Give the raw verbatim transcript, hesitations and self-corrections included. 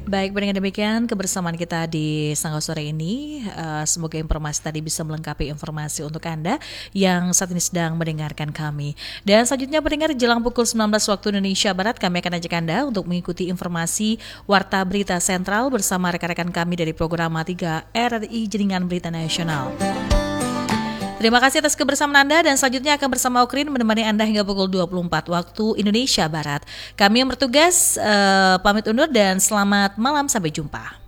Baik, dengan demikian kebersamaan kita di Sangga Sore ini, uh, semoga informasi tadi bisa melengkapi informasi untuk Anda yang saat ini sedang mendengarkan kami. Dan selanjutnya pendengar, jelang pukul sembilan belas waktu Indonesia Barat, kami akan ajak Anda untuk mengikuti informasi Warta Berita Sentral bersama rekan-rekan kami dari program tiga R R I Jaringan Berita Nasional. Terima kasih atas kebersamaan Anda, dan selanjutnya akan bersama Okrin menemani Anda hingga pukul dua puluh empat waktu Indonesia Barat. Kami yang bertugas uh, pamit undur dan selamat malam, sampai jumpa.